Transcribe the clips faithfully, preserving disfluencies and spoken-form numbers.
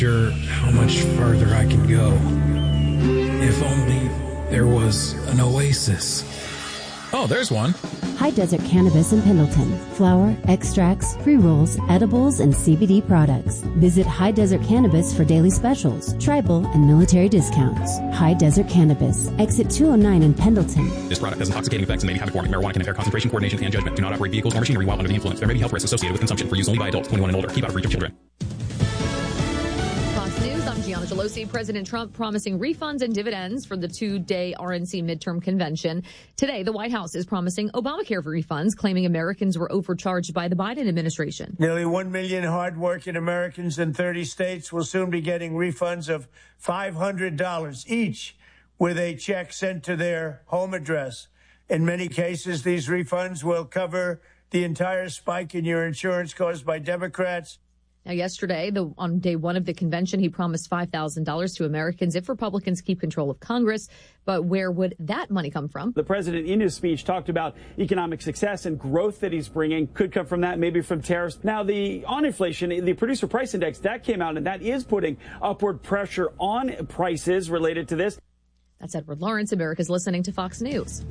Sure how much further I can go. If only there was an oasis. Oh, there's one. High Desert Cannabis in Pendleton. Flower, extracts, pre-rolls, edibles, and C B D products. Visit High Desert Cannabis for daily specials, tribal, and military discounts. High Desert Cannabis. Exit two oh nine in Pendleton. This product has intoxicating effects and may be habit-forming. Marijuana can impair concentration, coordination, and judgment. Do not operate vehicles or machinery while under the influence. There may be health risks associated with consumption. For use only by adults twenty-one and older. Keep out of reach of children. I'm Gianna Gelosi. President Trump promising refunds and dividends for the two-day R N C midterm convention. Today, the White House is promising Obamacare refunds, claiming Americans were overcharged by the Biden administration. Nearly one million hardworking Americans in thirty states will soon be getting refunds of five hundred dollars each with a check sent to their home address. In many cases, these refunds will cover the entire spike in your insurance caused by Democrats. Now, yesterday, the, on day one of the convention, he promised five thousand dollars to Americans if Republicans keep control of Congress. But where would that money come from? The president, in his speech, talked about economic success and growth that he's bringing. Could come from that, maybe from tariffs. Now, the on inflation, the producer price index, that came out, and that is putting upward pressure on prices related to this. That's Edward Lawrence. America's listening to Fox News.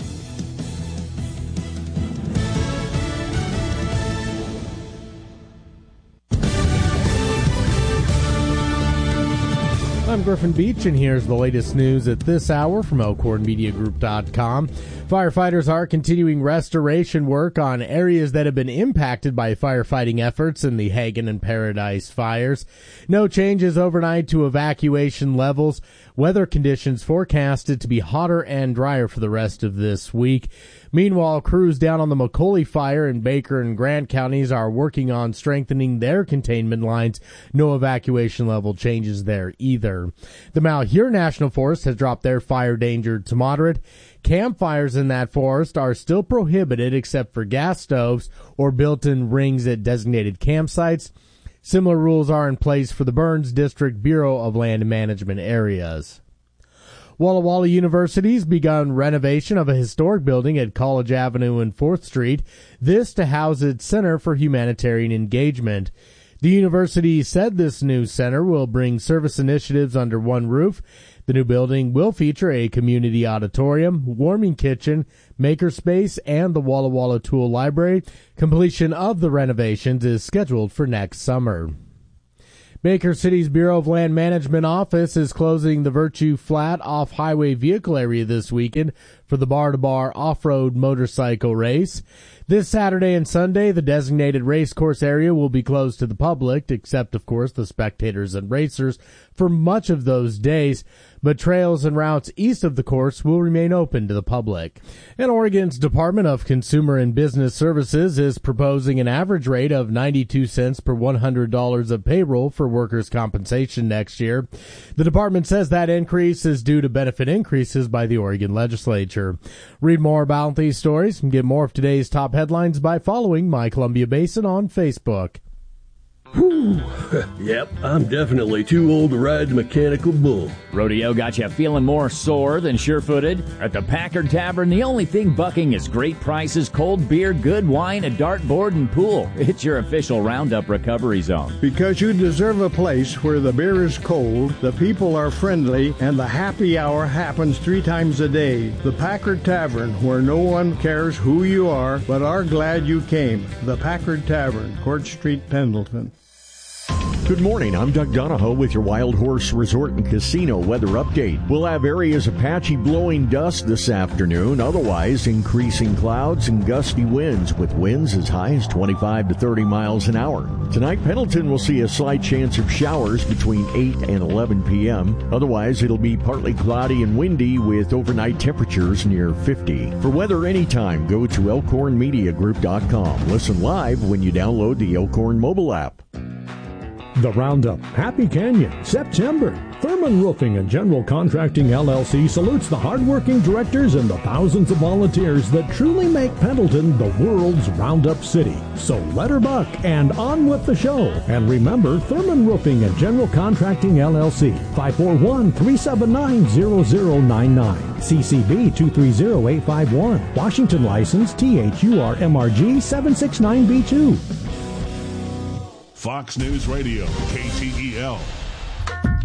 I'm Griffin Beach, and here's the latest news at this hour from Elkhorn Media Group dot com. Firefighters are continuing restoration work on areas that have been impacted by firefighting efforts in the Hagen and Paradise fires. No changes overnight to evacuation levels. Weather conditions forecasted to be hotter and drier for the rest of this week. Meanwhile, crews down on the McCauley fire in Baker and Grant counties are working on strengthening their containment lines. No evacuation level changes there either. The Malheur National Forest has dropped their fire danger to moderate. Campfires in that forest are still prohibited except for gas stoves or built-in rings at designated campsites. Similar rules are in place for the Burns District Bureau of Land Management areas. Walla Walla University's begun renovation of a historic building at College Avenue and fourth Street, this to house its Center for Humanitarian Engagement. The university said this new center will bring service initiatives under one roof. The new building will feature a community auditorium, warming kitchen, makerspace, and the Walla Walla Tool Library. Completion of the renovations is scheduled for next summer. Baker City's Bureau of Land Management office is closing the Virtue Flat off-highway vehicle area this weekend for the bar-to-bar off-road motorcycle race. This Saturday and Sunday, the designated race course area will be closed to the public, except, of course, the spectators and racers for much of those days. But trails and routes east of the course will remain open to the public. And Oregon's Department of Consumer and Business Services is proposing an average rate of ninety-two cents per one hundred dollars of payroll for workers' compensation next year. The department says that increase is due to benefit increases by the Oregon legislature. Read more about these stories and get more of today's top headlines by following My Columbia Basin on Facebook. Whew. Yep, I'm definitely too old to ride the mechanical bull. Rodeo got you feeling more sore than sure-footed? At the Packard Tavern, the only thing bucking is great prices, cold beer, good wine, a dartboard, and pool. It's your official Roundup recovery zone. Because you deserve a place where the beer is cold, the people are friendly, and the happy hour happens three times a day. The Packard Tavern, where no one cares who you are, but are glad you came. The Packard Tavern, Court Street, Pendleton. Good morning, I'm Doug Donahoe with your Wild Horse Resort and Casino weather update. We'll have areas of patchy blowing dust this afternoon, otherwise increasing clouds and gusty winds with winds as high as twenty-five to thirty miles an hour. Tonight, Pendleton will see a slight chance of showers between eight and eleven p.m. Otherwise, it'll be partly cloudy and windy with overnight temperatures near fifty. For weather anytime, go to Elkhorn Media Group dot com. Listen live when you download the Elkhorn mobile app. The Roundup, Happy Canyon, September. Thurman Roofing and General Contracting L L C salutes the hardworking directors and the thousands of volunteers that truly make Pendleton the world's Roundup city. So let her buck and on with the show. And remember, Thurman Roofing and General Contracting L L C, five four one, three seven nine, zero zero nine nine. C C B two three zero eight five one. Washington license T H U R M R G seven six nine B two. Fox News Radio, K T E L.